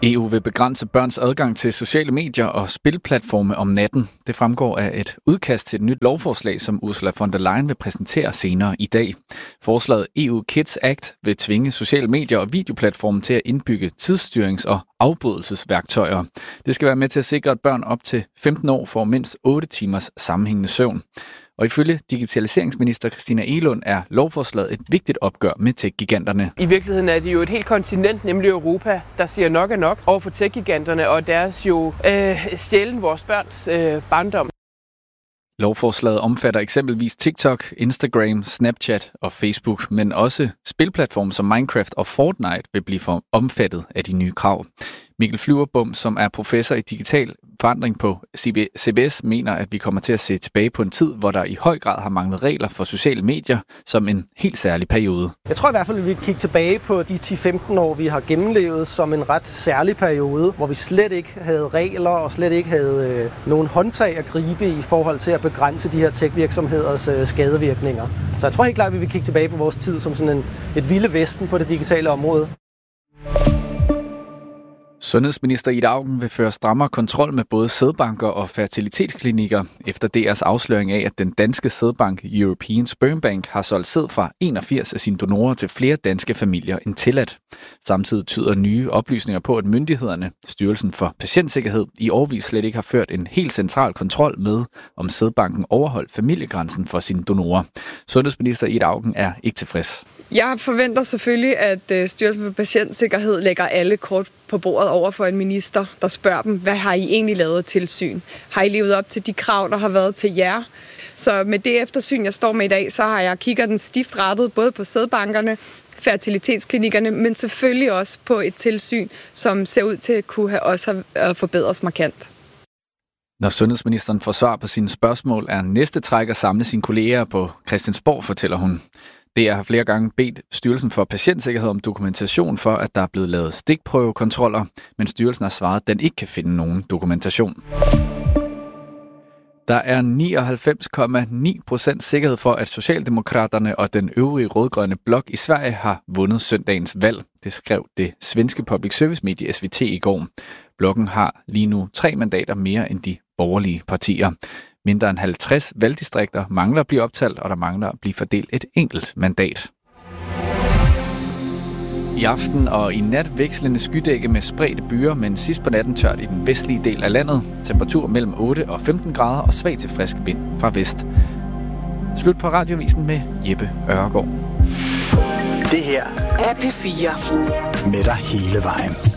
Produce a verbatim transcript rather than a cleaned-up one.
E U vil begrænse børns adgang til sociale medier og spilplatforme om natten. Det fremgår af et udkast til et nyt lovforslag, som Ursula von der Leyen vil præsentere senere i dag. Forslaget E U Kids Act vil tvinge sociale medier og videoplatforme til at indbygge tidsstyrings- og afbrydelsesværktøjer. Det skal være med til at sikre, at børn op til femten år får mindst otte timers sammenhængende søvn. Og ifølge digitaliseringsminister Christina Egelund er lovforslaget et vigtigt opgør med tech-giganterne. I virkeligheden er det jo et helt kontinent, nemlig Europa, der siger nok er nok over for tech-giganterne og deres jo øh, stjælen vores børns øh, barndom. Lovforslaget omfatter eksempelvis TikTok, Instagram, Snapchat og Facebook, men også spilplatforme som Minecraft og Fortnite vil blive omfattet af de nye krav. Mikkel Flyverbom, som er professor i digital forandring på C B S, mener, at vi kommer til at se tilbage på en tid, hvor der i høj grad har manglet regler for sociale medier som en helt særlig periode. Jeg tror i hvert fald, at vi vil kigge tilbage på de ti til femten år, vi har gennemlevet som en ret særlig periode, hvor vi slet ikke havde regler og slet ikke havde øh, nogen håndtag at gribe i forhold til at begrænse de her tech-virksomheders øh, skadevirkninger. Så jeg tror helt klart, at vi vil kigge tilbage på vores tid som sådan en, et vilde vesten på det digitale område. Sundhedsminister Ida Auken vil føre strammere kontrol med både sædbanker og fertilitetsklinikker, efter D R's afsløring af, at den danske sædbank European Sperm Bank har solgt sæd fra enogfirs af sine donorer til flere danske familier end tilladt. Samtidig tyder nye oplysninger på, at myndighederne, Styrelsen for Patientsikkerhed, i årevis slet ikke har ført en helt central kontrol med, om sædbanken overholdt familiegrænsen for sine donorer. Sundhedsminister Ida Auken er ikke tilfreds. Jeg forventer selvfølgelig, at Styrelsen for Patientsikkerhed lægger alle kort på bordet over for en minister, der spørger dem, hvad har I egentlig lavet tilsyn? Har I levet op til de krav, der har været til jer? Så med det eftersyn, jeg står med i dag, så har jeg kigget den stift rettet både på sædbankerne, fertilitetsklinikkerne, men selvfølgelig også på et tilsyn, som ser ud til at kunne have også have forbedres markant. Når sundhedsministeren får svar på sine spørgsmål, er næste træk at samle sine kolleger på Christiansborg, fortæller hun. D R har flere gange bedt Styrelsen for Patientsikkerhed om dokumentation for, at der er blevet lavet stikprøvekontroller, men styrelsen har svaret, at den ikke kan finde nogen dokumentation. Der er nioghalvfems komma ni procent sikkerhed for, at Socialdemokraterne og den øvrige rødgrønne blok i Sverige har vundet søndagens valg. Det skrev det svenske public service medie S V T i går. Blokken har lige nu tre mandater mere end de borgerlige partier. Mindre end halvtreds valgdistrikter mangler at blive optalt, og der mangler at blive fordelt et enkelt mandat. I aften og i nat vekslende skydække med spredte byer, men sidst på natten tørt i den vestlige del af landet. Temperatur mellem otte og femten grader og svag til frisk vind fra vest. Slut på Radioavisen med Jeppe Øregaard. Det her er P fire. Med dig hele vejen.